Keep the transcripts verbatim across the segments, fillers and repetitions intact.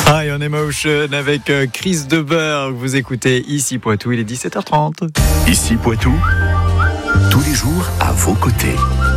High on Emotion avec Chris Deberg. Vous écoutez Ici Poitou, il est dix-sept heures trente. Ici Poitou, tous les jours à vos côtés.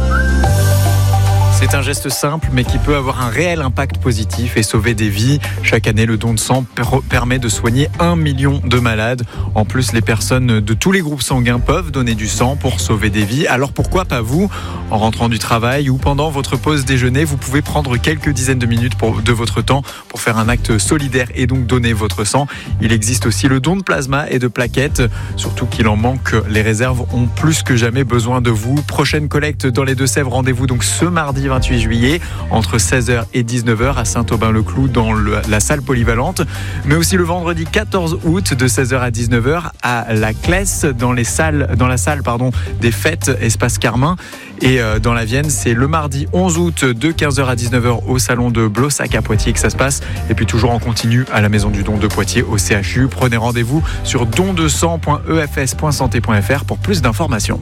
C'est un geste simple mais qui peut avoir un réel impact positif et sauver des vies. Chaque année, le don de sang per- permet de soigner un million de malades. En plus, les personnes de tous les groupes sanguins peuvent donner du sang pour sauver des vies. Alors pourquoi pas vous ? En rentrant du travail ou pendant votre pause déjeuner, vous pouvez prendre quelques dizaines de minutes pour, de votre temps pour faire un acte solidaire et donc donner votre sang. Il existe aussi le don de plasma et de plaquettes, surtout qu'il en manque. Les réserves ont plus que jamais besoin de vous. Prochaine collecte dans les Deux-Sèvres, rendez-vous donc ce mardi vingt-huit juillet entre seize heures et dix-neuf heures à Saint-Aubin-le-Cloud dans le, la salle polyvalente, mais aussi le vendredi quatorze août de seize heures à dix-neuf heures à la Clesse dans, les salles, dans la salle pardon, des fêtes Espace Carmin. Et euh, dans la Vienne, c'est le mardi onze août de quinze heures à dix-neuf heures au salon de Blossac à Poitiers que ça se passe. Et puis toujours en continu à la Maison du Don de Poitiers au C H U. Prenez rendez-vous sur don de sang point e f s point santé point f r pour plus d'informations.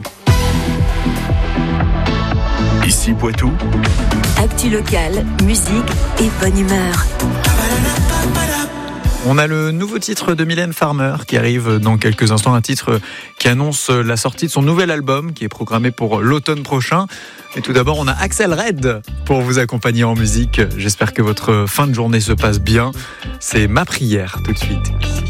Ici Poitou, actu locale, musique et bonne humeur. On a le nouveau titre de Mylène Farmer qui arrive dans quelques instants, un titre qui annonce la sortie de son nouvel album qui est programmé pour l'automne prochain. Mais tout d'abord, on a Axel Red pour vous accompagner en musique. J'espère que votre fin de journée se passe bien. C'est Ma prière tout de suite.